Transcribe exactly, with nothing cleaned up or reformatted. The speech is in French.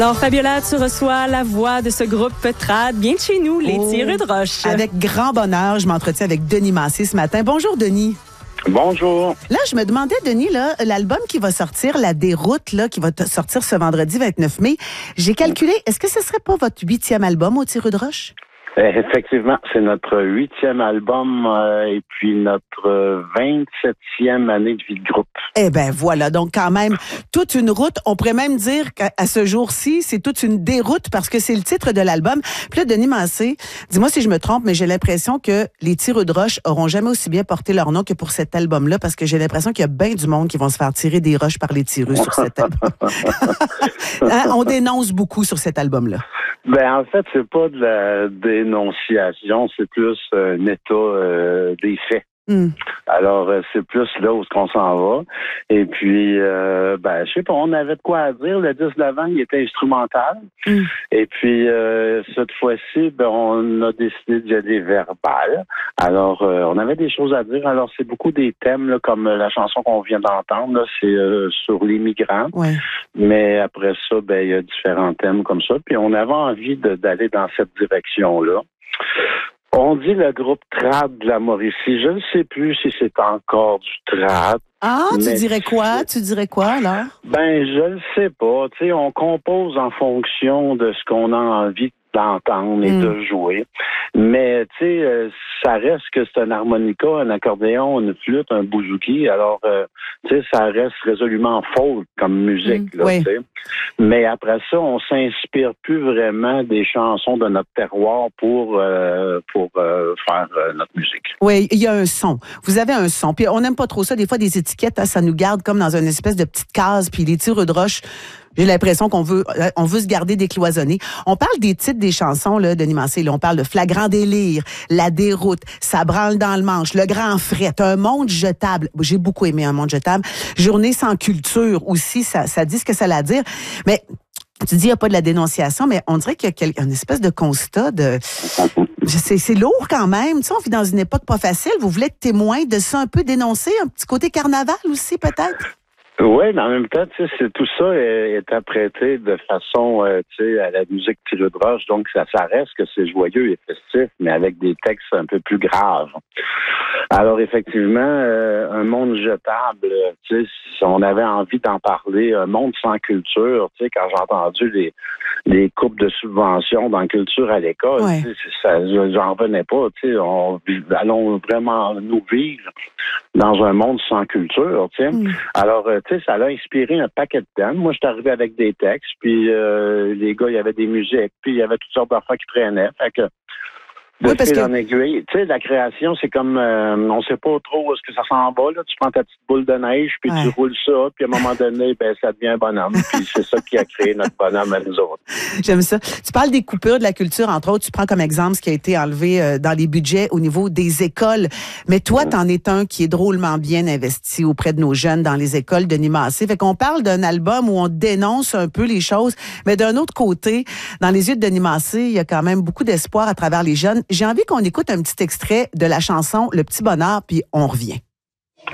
Dans Fabiola, tu reçois la voix de ce groupe trad, bien de chez nous, les Oh, Tireux de Roche. Avec grand bonheur, je m'entretiens avec Denis Massé ce matin. Bonjour, Denis. Bonjour. Là, je me demandais, Denis, là, l'album qui va sortir, La Déroute, là, qui va t- sortir ce vendredi vingt-neuf mai, j'ai calculé, est-ce que ce serait pas votre huitième album au Tireux de Roche? Euh, effectivement, c'est notre huitième album euh, et puis notre vingt-septième année de vie de groupe. Eh ben voilà, donc quand même, toute une route. On pourrait même dire qu'à à ce jour-ci, c'est toute une déroute parce que c'est le titre de l'album. Puis là, Denis Massé, dis-moi si je me trompe, mais j'ai l'impression que les Tireux de Roche auront jamais aussi bien porté leur nom que pour cet album-là parce que j'ai l'impression qu'il y a bien du monde qui vont se faire tirer des roches par les tireux sur cet album. Hein, on dénonce beaucoup sur cet album-là. Ben en fait, c'est pas de la dénonciation, c'est plus un état euh, des faits. Mm. Alors, euh, c'est plus là où on s'en va. Et puis, euh, ben, je sais pas, on avait de quoi à dire. Le disque d'avant, il était instrumental. Mm. Et puis, euh, cette fois-ci, ben, on a décidé d'y aller verbal. Alors, euh, on avait des choses à dire. Alors, c'est beaucoup des thèmes, là, comme la chanson qu'on vient d'entendre, là, c'est euh, sur les migrants. Ouais. Mais après ça, ben, il y a différents thèmes comme ça. Puis, on avait envie de, d'aller dans cette direction-là. On dit le groupe trad de la Mauricie. Je ne sais plus si c'est encore du trad. Ah, tu mais dirais quoi? Tu dirais quoi, alors? Ben, je ne sais pas. Tu sais, on compose en fonction de ce qu'on a envie d'entendre et Mm. de jouer. Mais, tu sais, euh, ça reste que c'est un harmonica, un accordéon, une flûte, un bouzouki. Alors, euh, tu sais, ça reste résolument folk comme musique, Mm. là, Oui. tu sais. Mais après ça, on s'inspire plus vraiment des chansons de notre terroir pour, euh, pour euh, faire euh, notre musique. Oui, il y a un son. Vous avez un son. Puis on n'aime pas trop ça. Des fois, des étiquettes, hein, ça nous garde comme dans une espèce de petite case. Puis les Tireux de Roche, j'ai l'impression qu'on veut, on veut se garder décloisonné. On parle des titres des chansons, là, Denis Massé. Là, on parle de Flagrant délire, La déroute, Ça branle dans le manche, Le grand fret, Un monde jetable. J'ai beaucoup aimé Un monde jetable. Journée sans culture aussi, ça, ça dit ce que ça a à dire. Mais tu dis, il n'y a pas de la dénonciation, mais on dirait qu'il y a quel- une espèce de constat de... C'est, c'est lourd quand même. Tu sais, on vit dans une époque pas facile. Vous voulez être témoin de ça, un peu dénoncer, un petit côté carnaval aussi, peut-être? Oui, mais en même temps, tu sais, c'est, tout ça est, est apprêté de façon, euh, tu sais, à la musique Tireux de Roche. Donc, ça, ça reste que c'est joyeux et festif, mais avec des textes un peu plus graves. Alors, effectivement, euh, un monde jetable, tu sais, si on avait envie d'en parler, un monde sans culture, tu sais, quand j'ai entendu les, les coupes de subventions dans la culture à l'école, Ouais. tu sais, ça, j'en revenais pas, tu sais, on, allons vraiment nous vivre dans un monde sans culture, tu sais. Mm. Alors, euh, tu sais, ça l'a inspiré un paquet de thèmes. Moi, j'étais arrivé avec des textes, puis euh, les gars, il y avait des musiques, puis il y avait toutes sortes d'affaires qui traînaient. Fait que, de Oui, parce fil que- en aiguille, tu sais, la création, c'est comme, euh, on sait pas trop où est-ce que ça s'en va, là. Tu prends ta petite boule de neige, puis Ouais. tu roules ça, puis à un moment donné, ben, ça devient un bonhomme. Puis c'est ça qui a créé notre bonhomme à nous autres. J'aime ça. Tu parles des coupures de la culture, entre autres. Tu prends comme exemple ce qui a été enlevé euh, dans les budgets au niveau des écoles. Mais toi, t'en es un qui est drôlement bien investi auprès de nos jeunes dans les écoles, Denis Massé. Fait qu'on parle d'un album où on dénonce un peu les choses. Mais d'un autre côté, dans les yeux de Denis Massé, il y a quand même beaucoup d'espoir à travers les jeunes. J'ai envie qu'on écoute un petit extrait de la chanson Le Petit Bonheur, puis on revient.